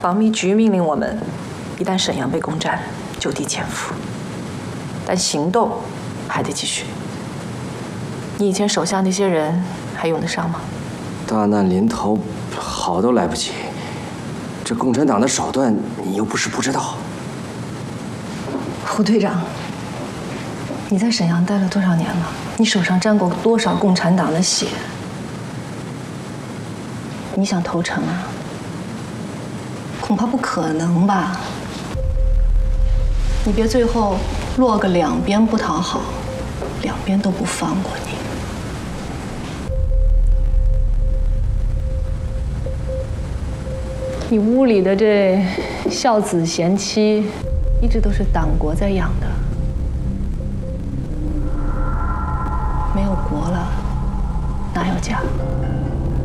保密局命令我们，一旦沈阳被攻占，就地潜伏，但行动还得继续。你以前手下那些人还用得上吗？ 大难临头，好都来不及。这共产党的手段，你又不是不知道。 胡队长，你在沈阳待了多少年了？你手上沾过多少共产党的血？你想投诚啊？恐怕不可能吧。你别最后落个两边不讨好，两边都不放过你。你屋里的这孝子贤妻，一直都是党国在养的。